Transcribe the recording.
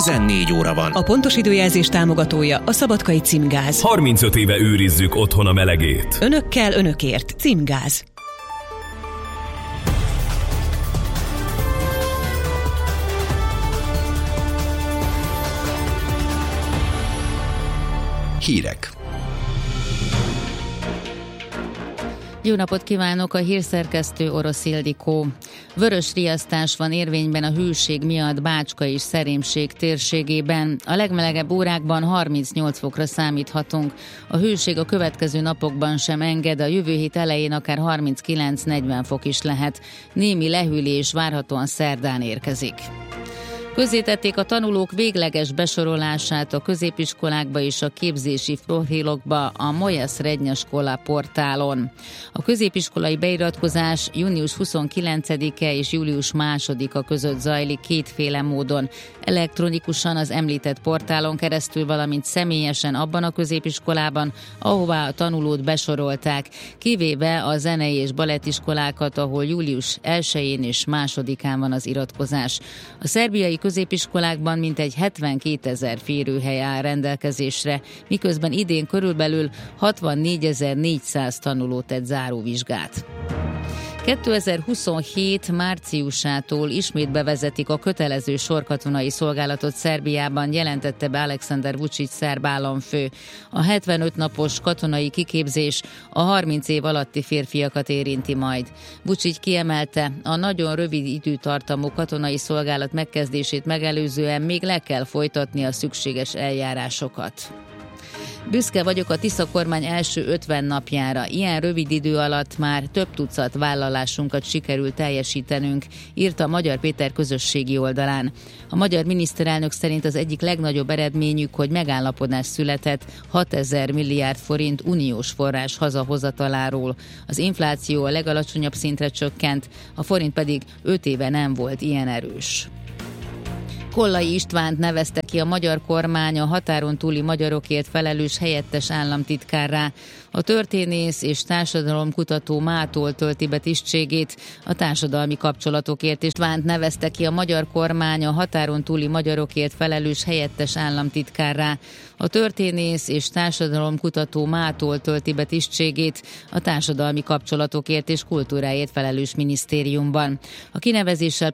14 óra van. A pontos időjelzés támogatója a Szabadkai Címgáz. 35 éve őrizzük otthon a melegét. Önökkel, önökért. Címgáz. Hírek. Jó napot kívánok, a hírszerkesztő Orosz Ildikó. Vörös riasztás van érvényben a hőség miatt Bácska és Szerémség térségében. A legmelegebb órákban 38 fokra számíthatunk. A hőség a következő napokban sem enged, a jövő hét elején akár 39-40 fok is lehet. Némi lehűlés várhatóan szerdán érkezik. Közzétették a tanulók végleges besorolását a középiskolákba és a képzési profilokba a Moja Srednja Škola portálon. A középiskolai beiratkozás június 29-e és július 2-a között zajlik kétféle módon. Elektronikusan az említett portálon keresztül, valamint személyesen abban a középiskolában, ahová a tanulót besorolták, kivéve a zenei és balettiskolákat, ahol július 1-én és 2-án van az iratkozás. A szerbiai középiskolákban mintegy 72 000 férőhely áll rendelkezésre, miközben idén körülbelül 64 400 tanuló tett záróvizsgát. 2027 márciusától ismét bevezetik a kötelező sorkatonai szolgálatot Szerbiában, jelentette be Aleksandar Vučić szerb államfő. A 75 napos katonai kiképzés a 30 év alatti férfiakat érinti majd. Vučić kiemelte, a nagyon rövid időtartamú katonai szolgálat megkezdését megelőzően még le kell folytatni a szükséges eljárásokat. Büszke vagyok a Tisza kormány első 50 napjára. Ilyen rövid idő alatt már több tucat vállalásunkat sikerült teljesítenünk, írta Magyar Péter közösségi oldalán. A magyar miniszterelnök szerint az egyik legnagyobb eredményük, hogy megállapodás született 6000 milliárd forint uniós forrás hazahozataláról. Az infláció a legalacsonyabb szintre csökkent, a forint pedig 5 éve nem volt ilyen erős. Kollai Istvánt nevezte ki a magyar kormány a határon túli magyarokért felelős helyettes államtitkárrá. A történész és társadalomkutató mától tölti be tisztségét a társadalmi kapcsolatokért. Istvánt nevezte ki a magyar kormány a határon túli magyarokért felelős helyettes államtitkárrá. A történész és társadalomkutató mától tölti be tisztségét a társadalmi kapcsolatokért és kultúráért felelős minisztériumban. A kinevezéssel